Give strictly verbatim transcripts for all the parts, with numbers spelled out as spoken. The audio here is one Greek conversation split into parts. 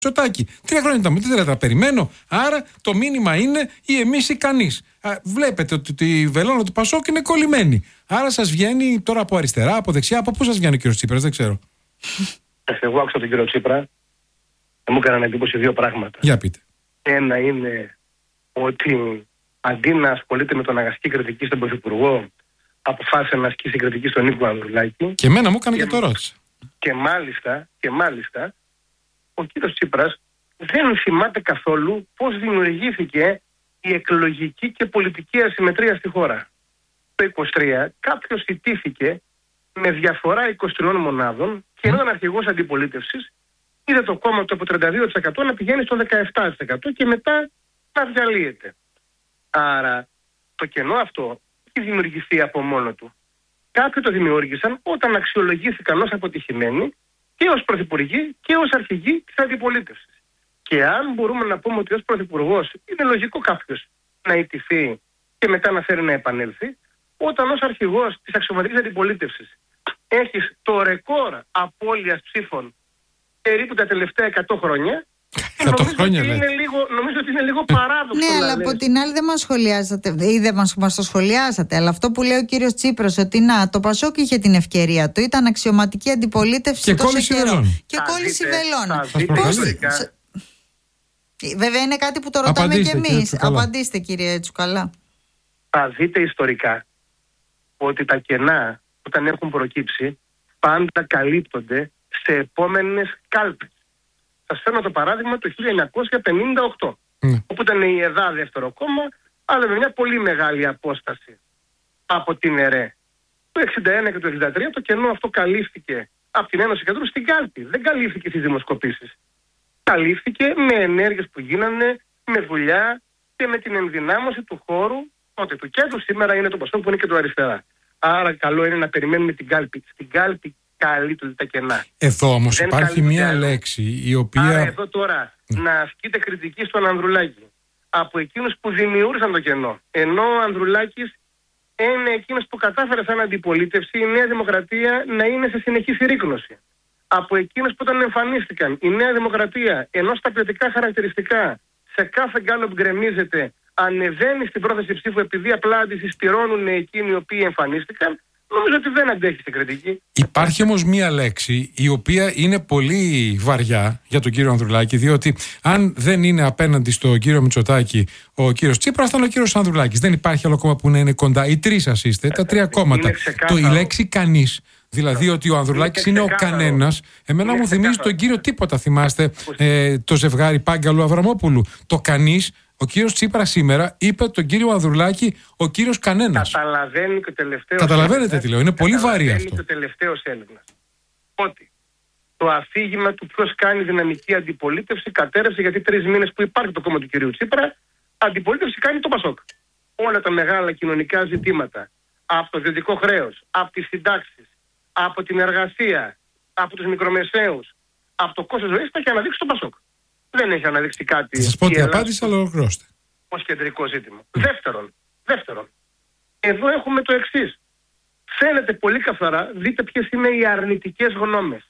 Μητσοτάκη. Τρία χρόνια ήταν, δεν θα τα περιμένω. Άρα το μήνυμα είναι ή εμείς ή κανείς. Βλέπετε ότι τη βελόνα του Πασόκ είναι κολλημένη. Άρα σας βγαίνει τώρα από αριστερά, από δεξιά, από πού σας βγαίνει ο κύριος Τσίπρας, δεν ξέρω. Εγώ άκουσα τον κύριο Τσίπρα και μου έκαναν εντύπωση δύο πράγματα. Για πείτε. Ένα είναι ότι αντί να ασχολείται με τον να ασκεί κριτική στον Πρωθυπουργό, αποφάσισε να ασκήσει κριτική στον Νίκο Ανδρουλάκη. Και εμένα μου έκανε και, και το ρώτησε. Και μάλιστα, και μάλιστα, ο κύριος Τσίπρας δεν θυμάται καθόλου πώς δημιουργήθηκε η εκλογική και πολιτική ασυμμετρία στη χώρα. Το είκοσι τρία κάποιος ιτήθηκε με διαφορά είκοσι τριών μονάδων και ενώ ήταν αρχηγός αντιπολίτευσης, είδε το κόμμα του από τριάντα δύο τοις εκατό να πηγαίνει στο δεκαεπτά τοις εκατό και μετά να διαλύεται. Άρα το κενό αυτό έχει δημιουργηθεί από μόνο του. Κάποιοι το δημιούργησαν όταν αξιολογήθηκαν ως αποτυχημένοι και ως πρωθυπουργοί και ως αρχηγοί της αντιπολίτευσης. Και αν μπορούμε να πούμε ότι ως πρωθυπουργός είναι λογικό κάποιος να ιτηθεί και μετά να θέλει να επανέλθει, όταν ως αρχηγός της αξιωματικής αντιπολίτευσης έχεις το ρεκόρ απώλειας ψήφων περίπου τα τελευταία εκατό χρόνια, εκατό χρόνια νομίζω, ότι είναι λίγο, νομίζω ότι είναι λίγο παράδοξο. Ναι, αλλά από την άλλη δεν μας σχολιάσατε, ή δεν μας, μας το σχολιάσατε, αλλά αυτό που λέει ο κύριος Τσίπρας, ότι να, το Πασόκ είχε την ευκαιρία του, ήταν αξιωματική αντιπολίτευση και κόλληση βελόνα. Και κόλληση βελόνα. Πώς... Βέβαια είναι κάτι που το ρωτάμε Απαντήστε, και εμείς. Απαντήστε, κύριε Τσουκαλά. Θα δείτε ιστορικά ότι τα κενά όταν έχουν προκύψει πάντα καλύπτονται σε επόμενες κάλπες. Σας φέρνω το παράδειγμα του χίλια εννιακόσια πενήντα οκτώ, mm. όπου ήταν η ΕΔΑ δεύτερο κόμμα, αλλά με μια πολύ μεγάλη απόσταση από την ΕΡΕ. Το εξήντα ένα και το εξήντα τρία το κενό αυτό καλύφθηκε από την Ένωση Κεντρού στην κάλπη. Δεν καλύφθηκε στις δημοσκοπήσεις. Καλύφθηκε με ενέργειες που γίνανε, με δουλειά και με την ενδυνάμωση του χώρου, ότι το κέντρο σήμερα είναι το Πασόκ που είναι και το αριστερά. Άρα καλό είναι να περιμένουμε την κάλπη. Στην κάλπη καλύπτονται τα κενά. Εδώ όμως υπάρχει μία λέξη η οποία... Άρα εδώ τώρα mm. να ασκείται κριτική στον Ανδρουλάκη από εκείνους που δημιούργησαν το κενό. Ενώ ο Ανδρουλάκης είναι εκείνος που κατάφερε σαν αντιπολίτευση η Νέα Δημοκρατία να είναι σε συνεχή συρρίκνωση. Από εκείνους που όταν εμφανίστηκαν η Νέα Δημοκρατία, ενώ στα ποιοτικά χαρακτηριστικά σε κάθε γκάλωπ γκρεμίζεται, ανεβαίνει στην πρόθεση ψήφου επειδή απλά αντισυσπυρώνουν εκείνοι οι οποίοι εμφανίστηκαν, νομίζω ότι δεν αντέχει στην κριτική. Υπάρχει όμως μία λέξη η οποία είναι πολύ βαριά για τον κύριο Ανδρουλάκη, διότι αν δεν είναι απέναντι στον κύριο Μητσοτάκη ο κύριος Τσίπρας, θα είναι ο κύριος Ανδρουλάκης. Δεν υπάρχει άλλο κόμμα που να είναι κοντά. Οι τρεις σας είστε, τα τρία κόμματα. Το, η λέξη κανείς. Δηλαδή ότι ο Ανδρουλάκης είναι, είναι ο κανένας. Εμένα είναι μου θυμίζει τον κύριο τίποτα. Θυμάστε ε, το ζευγάρι Πάγκαλου Αβραμόπουλου. Το κανείς. Ο κύριος Τσίπρας σήμερα είπε τον κύριο Ανδρουλάκη ο κύριος κανένας. Καταλαβαίνει και ο τελευταίος. Καταλαβαίνετε τι λέω. Είναι πολύ βαρύ αυτό. Και ο τελευταίος Έλληνας. Ότι το αφήγημα του ποιος κάνει δυναμική αντιπολίτευση κατέρευσε, γιατί τρεις μήνες που υπάρχει το κόμμα του κυρίου Τσίπρα, αντιπολίτευση κάνει το Πασόκ. Όλα τα μεγάλα κοινωνικά ζητήματα, από το ιδιωτικό χρέος, από τις συντάξεις, από την εργασία, από τους μικρομεσαίους, από το κόστος ζωής, τα έχει αναδείξει το Πασόκ. Δεν έχει αναδείξει κάτι. Θα σας πω την απάντηση, αλλά ολοκληρώστε. Ως κεντρικό ζήτημα. Mm. Δεύτερον, δεύτερον, εδώ έχουμε το εξής. Φαίνεται πολύ καθαρά, δείτε ποιες είναι οι αρνητικές γνώμες.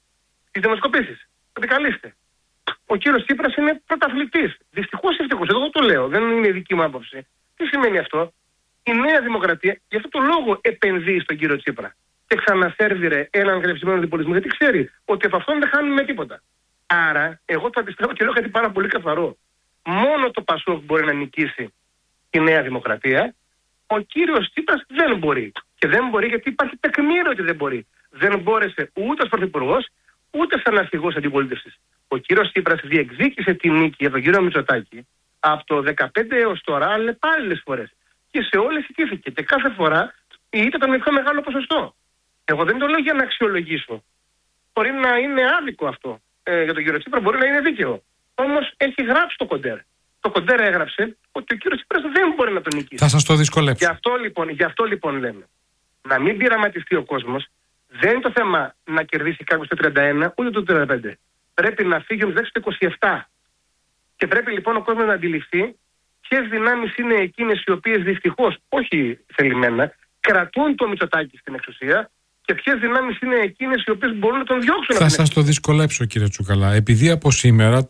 Τις δημοσκοπήσεις. Επικαλείστε. Ο κύριος Τσίπρας είναι πρωταθλητής. Δυστυχώς ευτυχώς. Εγώ το λέω. Δεν είναι η δική μου άποψη. Τι σημαίνει αυτό? Η Νέα Δημοκρατία γι' αυτό το λόγο επενδύει στον κύριο Τσίπρα. Και ξανασέρβιρε έναν κρεψημένο αντιπολιτισμό. Γιατί ξέρει ότι από αυτόν δεν χάνουμε τίποτα. Άρα, εγώ το αντιστρέφω και λέω κάτι πάρα πολύ καθαρό. Μόνο το Πασόκ μπορεί να νικήσει τη Νέα Δημοκρατία. Ο κύριος Τσίπρας δεν μπορεί. Και δεν μπορεί γιατί υπάρχει τεκμήριο ότι δεν μπορεί. Δεν μπόρεσε ούτε ως πρωθυπουργός, ούτε σαν αρχηγός αντιπολίτευσης. Ο κύριος Τσίπρας διεκδίκησε τη νίκη για τον κύριο Μητσοτάκη από το δεκαπέντε έως τώρα αλλεπάλληλες φορές. Και σε όλες ιτήθηκε. Και κάθε φορά ήταν με πιο μεγάλο ποσοστό. Εγώ δεν το λέω για να αξιολογήσω. Μπορεί να είναι άδικο αυτό. Ε, για τον κύριο Τσίπρα μπορεί να είναι δίκαιο. Όμως έχει γράψει το Κοντέρ. Το Κοντέρ έγραψε ότι ο κύριος Τσίπρας δεν μπορεί να τον νικήσει. Θα σας το δυσκολέψω. Γι' αυτό λοιπόν, γι' αυτό λοιπόν λέμε. Να μην πειραματιστεί ο κόσμος. Δεν είναι το θέμα να κερδίσει κάποιος το τριάντα ένα ούτε το τριάντα πέντε. Πρέπει να φύγει ο Μητσοτάκης το είκοσι επτά. Και πρέπει λοιπόν ο κόσμος να αντιληφθεί ποιες δυνάμεις είναι εκείνες οι οποίες δυστυχώς, όχι θελημένα, κρατούν το Μητσοτάκη στην εξουσία και ποιες δυνάμεις είναι εκείνες οι οποίες μπορούν να τον διώξουν. Θα σας το δυσκολέψω, κύριε Τσουκαλά. Επειδή από σήμερα